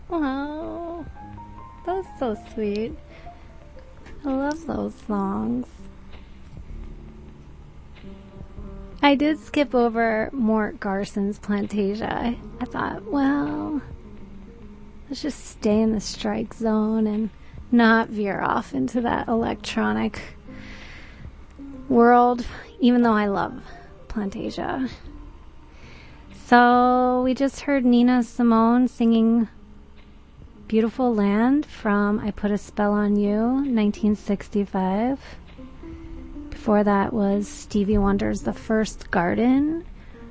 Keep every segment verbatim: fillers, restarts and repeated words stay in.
Oh, that was so sweet. I love those songs. I did skip over Mort Garson's Plantasia. I thought, well, let's just stay in the strike zone and not veer off into that electronic world, even though I love Plantasia. So we just heard Nina Simone singing Beautiful Land from I Put a Spell on You, nineteen sixty-five. Before that was Stevie Wonder's The First Garden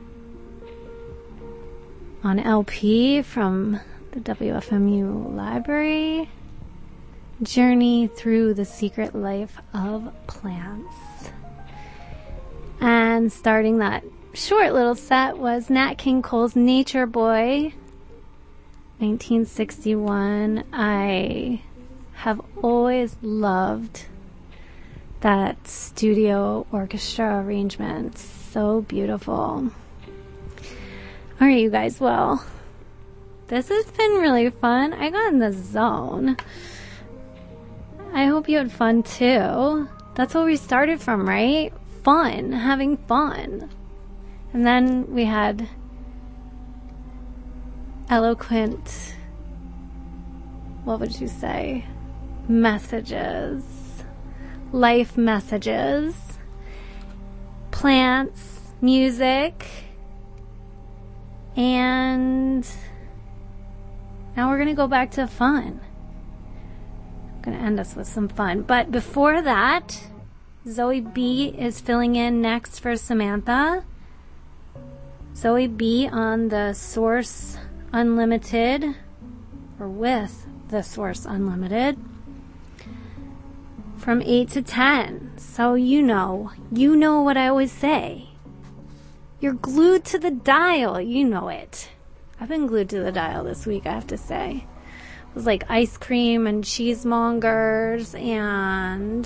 on L P from the W F M U library. Journey Through the Secret Life of Plants. And starting that short little set was Nat King Cole's Nature Boy, nineteen sixty-one. I have always loved that studio orchestra arrangement. So beautiful. All right, you guys. Well, this has been really fun. I got in the zone. I hope you had fun too. That's what we started from, right? Fun. Having fun. And then we had eloquent, what would you say, messages, life messages, plants, music, and now we're going to go back to fun. I'm going to end us with some fun. But before that, Zoe B is filling in next for Samantha. Zoe B on the Source Unlimited, or with the Source Unlimited, from eight to ten. So you know, you know what I always say. You're glued to the dial. You know it. I've been glued to the dial this week, I have to say. It was like ice cream and cheesemongers and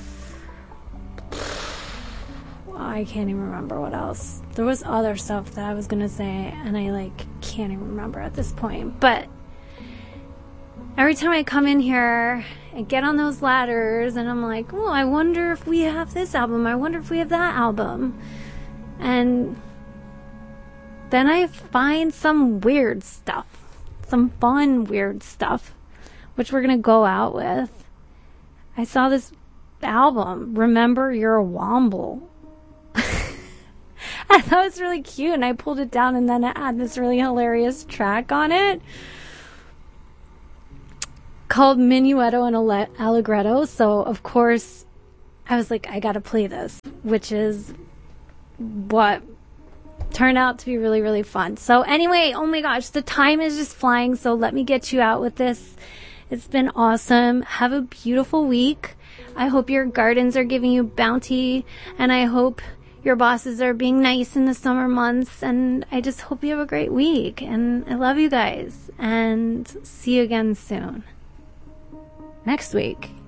I can't even remember what else. There was other stuff that I was going to say, and I, like, can't even remember at this point. But every time I come in here and get on those ladders, and I'm like, oh, I wonder if we have this album. I wonder if we have that album. And then I find some weird stuff. Some fun, weird stuff, which we're going to go out with. I saw this album, Remember You're a Womble. I thought it was really cute, and I pulled it down, and then it had this really hilarious track on it called Minuetto and Allegretto. So, of course, I was like, I gotta play this, which is what turned out to be really, really fun. So, anyway, oh my gosh, the time is just flying, so let me get you out with this. It's been awesome. Have a beautiful week. I hope your gardens are giving you bounty, and I hope your bosses are being nice in the summer months, and I just hope you have a great week, and I love you guys, and see you again soon. Next week.